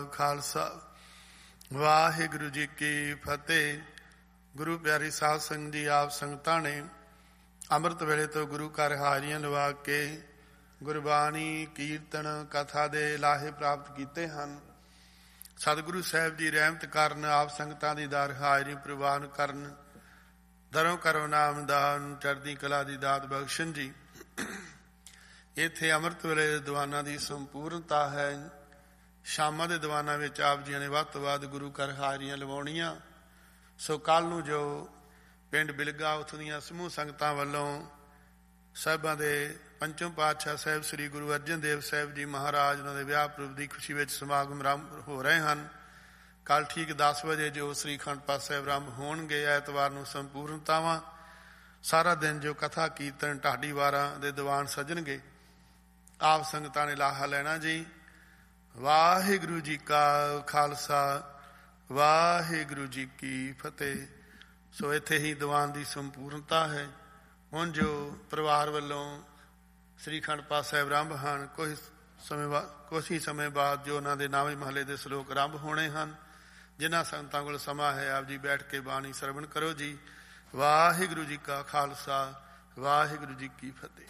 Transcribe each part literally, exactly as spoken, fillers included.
ਖਾਲਸਾ ਵਾਹਿਗੁਰੂ ਜੀ ਕੀ ਫਤਿਹ। ਗੁਰੂ ਪਿਆਰੀ ਸਾਧ ਸੰਗਤ ਜੀ, ਆਪ ਸੰਗਤਾਂ ਨੇ ਅੰਮ੍ਰਿਤ ਵੇਲੇ ਤੋਂ ਗੁਰੂ ਘਰ ਹਾਜ਼ਰੀਆਂ ਲਵਾ ਕੇ ਗੁਰਬਾਣੀ ਕੀਰਤਨ ਕਥਾ ਦੇ ਲਾਹੇ ਪ੍ਰਾਪਤ ਕੀਤੇ ਹਨ। ਸਤਿਗੁਰੂ ਸਾਹਿਬ ਜੀ ਰਹਿਮਤ ਕਰਨ, ਆਪ ਸੰਗਤਾਂ ਦੀ ਦਰ ਹਾਜ਼ਰੀ ਪ੍ਰਵਾਨ ਕਰਨ, ਦਰੋਂ ਕਰੋ ਨਾਮਦਾਨ, ਚੜ੍ਹਦੀ ਕਲਾ ਦੀ ਦਾਤ ਬਖਸ਼ਣ ਜੀ। ਇੱਥੇ ਅੰਮ੍ਰਿਤ ਵੇਲੇ ਦੇ ਦੀਵਾਨਾਂ ਦੀ ਸੰਪੂਰਨਤਾ ਹੈ। ਸ਼ਾਮਾਂ ਦੇ ਦੀਵਾਨਾਂ ਵਿੱਚ ਆਪ ਜੀਆਂ ਨੇ ਵੱਧ ਤੋਂ ਵੱਧ ਗੁਰੂ ਘਰ ਹਾਜ਼ਰੀਆਂ ਲਵਾਉਣੀਆਂ। ਸੋ ਕੱਲ੍ਹ ਨੂੰ ਜੋ ਪਿੰਡ ਬਿਲਗਾ ਉੱਥੋਂ ਦੀਆਂ ਸਮੂਹ ਸੰਗਤਾਂ ਵੱਲੋਂ ਸਾਹਿਬਾਂ ਦੇ ਪੰਚਮ ਪਾਤਸ਼ਾਹ ਸਾਹਿਬ ਸ੍ਰੀ ਗੁਰੂ ਅਰਜਨ ਦੇਵ ਸਾਹਿਬ ਜੀ ਮਹਾਰਾਜ ਉਹਨਾਂ ਦੇ ਵਿਆਹ ਪੁਰਬ ਦੀ ਖੁਸ਼ੀ ਵਿੱਚ ਸਮਾਗਮ ਆਰੰਭ ਹੋ ਰਹੇ ਹਨ। ਕੱਲ੍ਹ ਠੀਕ ਦਸ ਵਜੇ ਜੋ ਸ੍ਰੀ ਅਖੰਡ ਪਾਠ ਸਾਹਿਬ ਆਰੰਭ ਹੋਣਗੇ। ਐਤਵਾਰ ਨੂੰ ਸੰਪੂਰਨਤਾਵਾਂ, ਸਾਰਾ ਦਿਨ ਜੋ ਕਥਾ ਕੀਰਤਨ ਢਾਡੀ ਵਾਰਾਂ ਦੇ ਦੀਵਾਨ ਸਜਣਗੇ। ਆਪ ਸੰਗਤਾਂ ਨੇ ਲਾਹਾ ਲੈਣਾ ਜੀ। ਵਾਹਿਗੁਰੂ ਜੀ ਕਾ ਖਾਲਸਾ, ਵਾਹਿਗੁਰੂ ਜੀ ਕੀ ਫਤਿਹ। ਸੋ ਇੱਥੇ ਹੀ ਦੀਵਾਨ ਦੀ ਸੰਪੂਰਨਤਾ ਹੈ। ਹੁਣ ਜੋ ਪਰਿਵਾਰ ਵੱਲੋਂ ਸ੍ਰੀ ਅਖੰਡ ਪਾਠ ਸਾਹਿਬ ਆਰੰਭ ਹਨ, ਕੁਝ ਸਮੇਂ ਬਾਅਦ ਕੁਛ ਹੀ ਸਮੇਂ ਬਾਅਦ ਜੋ ਉਹਨਾਂ ਦੇ ਨਾਵੇਂ ਮਹੱਲੇ ਦੇ ਸ਼ਲੋਕ ਆਰੰਭ ਹੋਣੇ ਹਨ। ਜਿਨ੍ਹਾਂ ਸੰਗਤਾਂ ਕੋਲ ਸਮਾਂ ਹੈ, ਆਪ ਜੀ ਬੈਠ ਕੇ ਬਾਣੀ ਸਰਵਣ ਕਰੋ ਜੀ। ਵਾਹਿਗੁਰੂ ਜੀ ਕਾ ਖਾਲਸਾ, ਵਾਹਿਗੁਰੂ ਜੀ ਕੀ ਫਤਿਹ।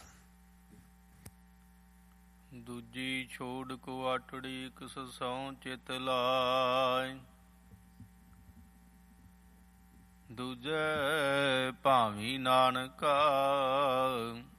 ਦੂਜੀ ਛੋੜ ਕੋ ਆਟੜੀ ਕਿਸ ਸਹੁੰ ਚਿਤ ਲਾਇ, ਦੂਜੇ ਭਾਵੀ ਨਾਨਕਾ